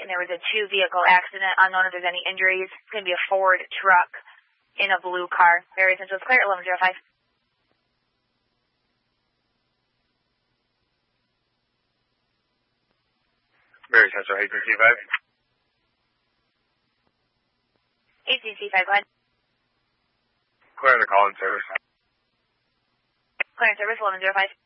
and there was a two-vehicle accident. Unknown if there's any injuries. It's going to be a Ford truck in a blue car. Very Central is clear, 1105. Very Central, 835. 835, go ahead. Clear the call in service. Clear in service, 1105.